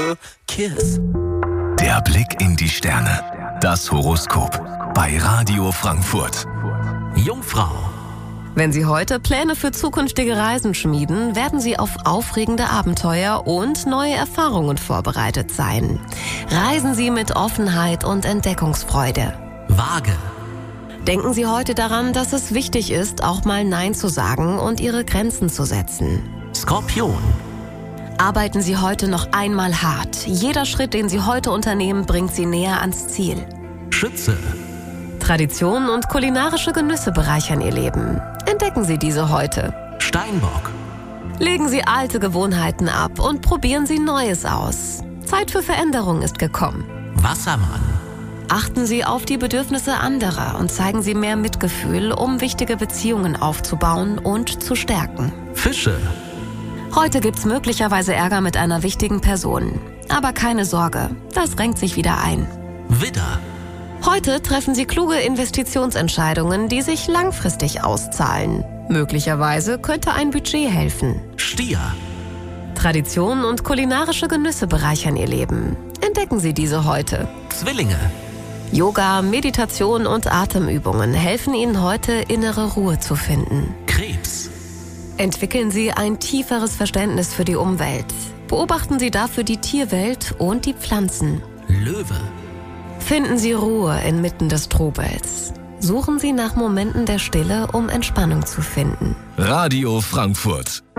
kiss. Der Blick in die Sterne. Das Horoskop bei Radio Frankfurt. Jungfrau. Wenn Sie heute Pläne für zukünftige Reisen schmieden, werden Sie auf aufregende Abenteuer und neue Erfahrungen vorbereitet sein. Reisen Sie mit Offenheit und Entdeckungsfreude. Waage. Denken Sie heute daran, dass es wichtig ist, auch mal Nein zu sagen und Ihre Grenzen zu setzen. Skorpion. Arbeiten Sie heute noch einmal hart. Jeder Schritt, den Sie heute unternehmen, bringt Sie näher ans Ziel. Schütze. Traditionen und kulinarische Genüsse bereichern Ihr Leben. Entdecken Sie diese heute. Steinbock. Legen Sie alte Gewohnheiten ab und probieren Sie Neues aus. Zeit für Veränderung ist gekommen. Wassermann. Achten Sie auf die Bedürfnisse anderer und zeigen Sie mehr Mitgefühl, um wichtige Beziehungen aufzubauen und zu stärken. Fische. Heute gibt's möglicherweise Ärger mit einer wichtigen Person. Aber keine Sorge, das renkt sich wieder ein. Widder. Heute treffen Sie kluge Investitionsentscheidungen, die sich langfristig auszahlen. Möglicherweise könnte ein Budget helfen. Stier. Traditionen und kulinarische Genüsse bereichern Ihr Leben. Entdecken Sie diese heute. Zwillinge. Yoga, Meditation und Atemübungen helfen Ihnen heute, innere Ruhe zu finden. Krebs. Entwickeln Sie ein tieferes Verständnis für die Umwelt. Beobachten Sie dafür die Tierwelt und die Pflanzen. Löwe. Finden Sie Ruhe inmitten des Trubels. Suchen Sie nach Momenten der Stille, um Entspannung zu finden. Radio Frankfurt.